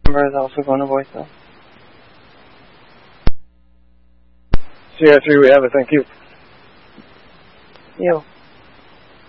number is also going to voicemail. CI3, we have it. Thank you. You.